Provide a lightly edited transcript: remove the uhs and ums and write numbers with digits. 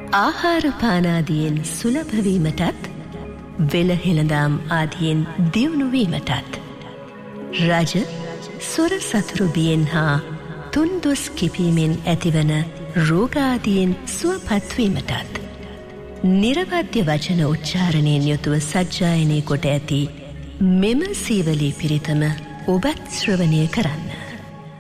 ආහාරපානාදියෙන් සුලභවීමටත් වෙළහෙළඳාම් ආදියෙන් දියුණුවීමටත් රජ සොර සතුරු බියෙන් හා තුන්දොස් කිපීමෙන් ඇතිවන රෝගාදියෙන් සුවපත්වීමටත් නිරවද්‍ය වචන උච්චාරණයෙන් යුතුව සජ්ජායනය කොට ඇති මෙම සීවලී පිරිතම ඔබත් ශ්‍රවණය කරන්න.